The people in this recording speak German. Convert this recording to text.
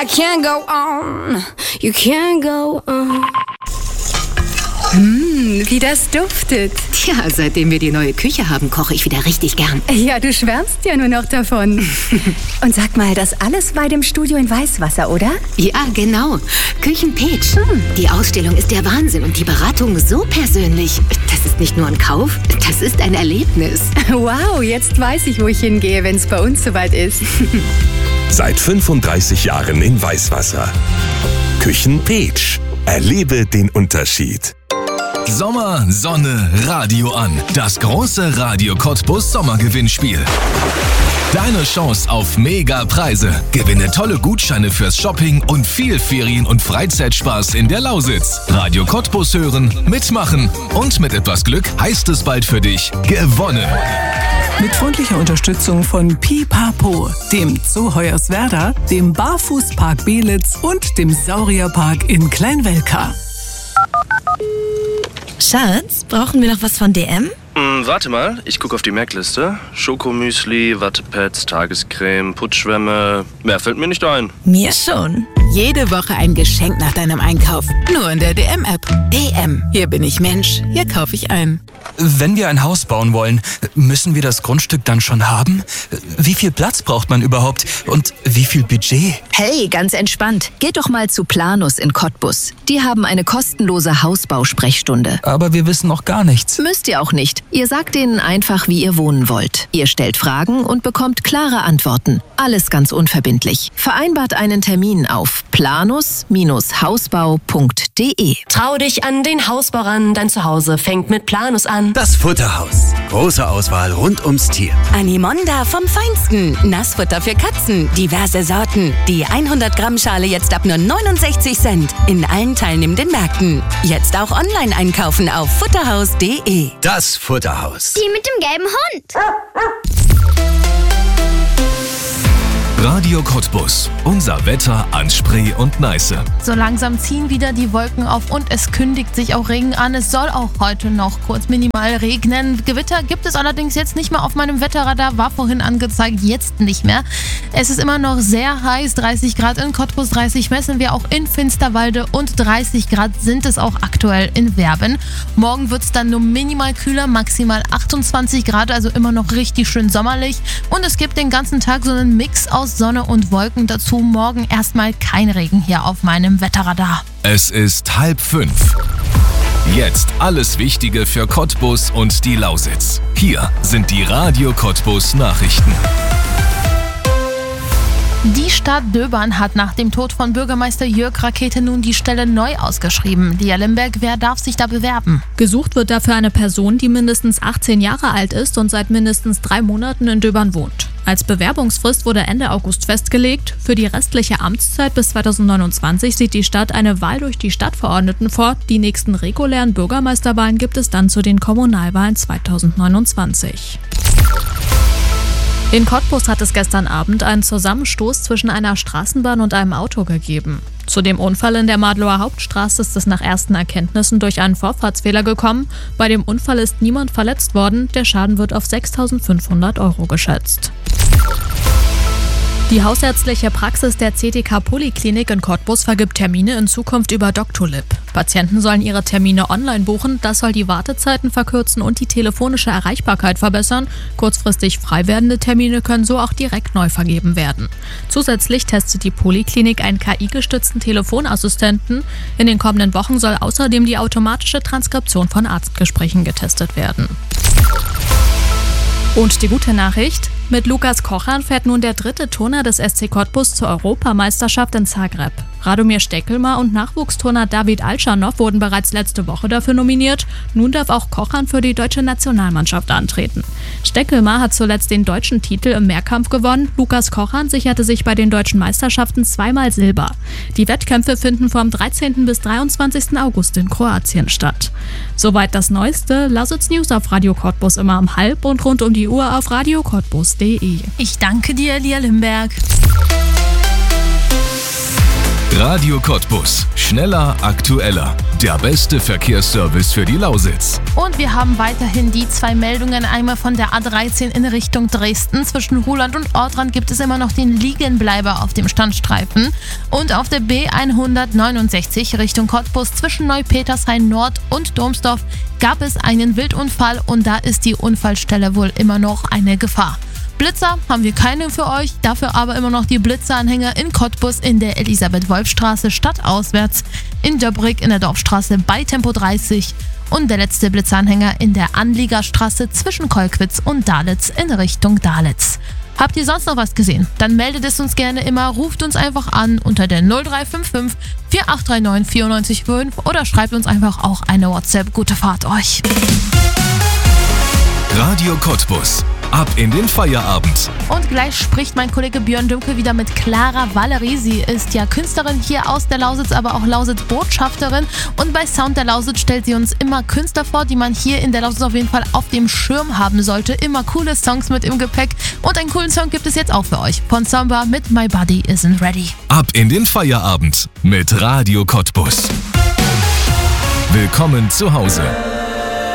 I can't go on, you can't go on. Wie das duftet. Tja, seitdem wir die neue Küche haben, koche ich wieder richtig gern. Ja, du schwärmst ja nur noch davon. Und sag mal, das alles bei dem Studio in Weißwasser, oder? Ja, genau. Küchenpeach. Die Ausstellung ist der Wahnsinn und die Beratung so persönlich. Das ist nicht nur ein Kauf, das ist ein Erlebnis. Wow, jetzt weiß ich, wo ich hingehe, wenn es bei uns soweit ist. Seit 35 Jahren in Weißwasser. Küchenpeach. Erlebe den Unterschied. Sommer, Sonne, Radio an. Das große Radio Cottbus Sommergewinnspiel. Deine Chance auf Mega-Preise. Gewinne tolle Gutscheine fürs Shopping und viel Ferien- und Freizeitspaß in der Lausitz. Radio Cottbus hören, mitmachen und mit etwas Glück heißt es bald für dich gewonnen. Mit freundlicher Unterstützung von Pipapo, dem Zoo Hoyerswerda, dem Barfußpark Belitz und dem Saurierpark in Kleinwelka. Schatz, brauchen wir noch was von DM? Warte mal, ich gucke auf die Merkliste. Schokomüsli, Wattepads, Tagescreme, Putzschwämme. Mehr fällt mir nicht ein. Mir schon. Jede Woche ein Geschenk nach deinem Einkauf. Nur in der DM-App. DM. Hier bin ich Mensch. Hier kaufe ich ein. Wenn wir ein Haus bauen wollen, müssen wir das Grundstück dann schon haben? Wie viel Platz braucht man überhaupt? Und wie viel Budget? Hey, ganz entspannt. Geht doch mal zu Planus in Cottbus. Die haben eine kostenlose Hausbausprechstunde. Aber wir wissen noch gar nichts. Müsst ihr auch nicht. Ihr sagt denen einfach, wie ihr wohnen wollt. Ihr stellt Fragen und bekommt klare Antworten. Alles ganz unverbindlich. Vereinbart einen Termin auf planus-hausbau.de. Trau dich an den Hausbau ran, dein Zuhause fängt mit Planus an. Das Futterhaus. Große Auswahl rund ums Tier. Animonda vom Feinsten. Nassfutter für Katzen. Diverse Sorten. Die 100 Gramm Schale jetzt ab nur 69 Cent. In allen teilnehmenden Märkten. Jetzt auch online einkaufen auf futterhaus.de. Das Futterhaus. Die mit dem gelben Hund. Radio Cottbus. Unser Wetter an Spree und Neiße. So langsam ziehen wieder die Wolken auf und es kündigt sich auch Regen an. Es soll auch heute noch kurz minimal regnen. Gewitter gibt es allerdings jetzt nicht mehr auf meinem Wetterradar. War vorhin angezeigt, jetzt nicht mehr. Es ist immer noch sehr heiß. 30 Grad in Cottbus, 30 messen wir auch in Finsterwalde und 30 Grad sind es auch aktuell in Werben. Morgen wird es dann nur minimal kühler, maximal 28 Grad, also immer noch richtig schön sommerlich. Und es gibt den ganzen Tag so einen Mix aus Sonne und Wolken. Dazu morgen erstmal kein Regen hier auf meinem Wetterradar. Es ist 4:30. Jetzt alles Wichtige für Cottbus und die Lausitz. Hier sind die Radio Cottbus Nachrichten. Die Stadt Döbern hat nach dem Tod von Bürgermeister Jörg Rakete nun die Stelle neu ausgeschrieben. Lia Limberg, wer darf sich da bewerben? Gesucht wird dafür eine Person, die mindestens 18 Jahre alt ist und seit mindestens 3 Monaten in Döbern wohnt. Als Bewerbungsfrist wurde Ende August festgelegt. Für die restliche Amtszeit bis 2029 sieht die Stadt eine Wahl durch die Stadtverordneten vor. Die nächsten regulären Bürgermeisterwahlen gibt es dann zu den Kommunalwahlen 2029. In Cottbus hat es gestern Abend einen Zusammenstoß zwischen einer Straßenbahn und einem Auto gegeben. Zu dem Unfall in der Madlower Hauptstraße ist es nach ersten Erkenntnissen durch einen Vorfahrtsfehler gekommen. Bei dem Unfall ist niemand verletzt worden. Der Schaden wird auf 6.500 € geschätzt. Die hausärztliche Praxis der CTK Poliklinik in Cottbus vergibt Termine in Zukunft über Doctolib. Patienten sollen ihre Termine online buchen, das soll die Wartezeiten verkürzen und die telefonische Erreichbarkeit verbessern. Kurzfristig frei werdende Termine können so auch direkt neu vergeben werden. Zusätzlich testet die Poliklinik einen KI-gestützten Telefonassistenten. In den kommenden Wochen soll außerdem die automatische Transkription von Arztgesprächen getestet werden. Und die gute Nachricht: Mit Lukas Kochan fährt nun der 3. Turner des SC Cottbus zur Europameisterschaft in Zagreb. Radomir Steckelmar und Nachwuchsturner David Alschanow wurden bereits letzte Woche dafür nominiert. Nun darf auch Kochan für die deutsche Nationalmannschaft antreten. Steckelmar hat zuletzt den deutschen Titel im Mehrkampf gewonnen. Lukas Kochan sicherte sich bei den deutschen Meisterschaften 2-mal Silber. Die Wettkämpfe finden vom 13. bis 23. August in Kroatien statt. Soweit das Neueste. Lausitz News auf Radio Cottbus immer um 12 und rund um die Uhr auf radiocottbus.de. Ich danke dir, Lia Limberg. Radio Cottbus. Schneller, aktueller. Der beste Verkehrsservice für die Lausitz. Und wir haben weiterhin die 2 Meldungen. Einmal von der A13 in Richtung Dresden. Zwischen Ruhland und Ortrand gibt es immer noch den Liegenbleiber auf dem Standstreifen. Und auf der B169 Richtung Cottbus zwischen Neupetershain Nord und Domsdorf gab es einen Wildunfall und da ist die Unfallstelle wohl immer noch eine Gefahr. Blitzer haben wir keine für euch, dafür aber immer noch die Blitzeranhänger in Cottbus in der Elisabeth-Wolf-Straße stadtauswärts, in Döbrig in der Dorfstraße bei Tempo 30 und der letzte Blitzeranhänger in der Anliegerstraße zwischen Kolkwitz und Dalitz in Richtung Dalitz. Habt ihr sonst noch was gesehen? Dann meldet es uns gerne immer, ruft uns einfach an unter der 0355 4839 94,5 oder schreibt uns einfach auch eine WhatsApp. Gute Fahrt euch! Radio Cottbus. Ab in den Feierabend. Und gleich spricht mein Kollege Björn Dümke wieder mit Clara Valerie. Sie ist ja Künstlerin hier aus der Lausitz, aber auch Lausitz-Botschafterin. Und bei Sound der Lausitz stellt sie uns immer Künstler vor, die man hier in der Lausitz auf jeden Fall auf dem Schirm haben sollte. Immer coole Songs mit im Gepäck. Und einen coolen Song gibt es jetzt auch für euch. Von Samba mit My Body Isn't Ready. Ab in den Feierabend mit Radio Cottbus. Willkommen zu Hause.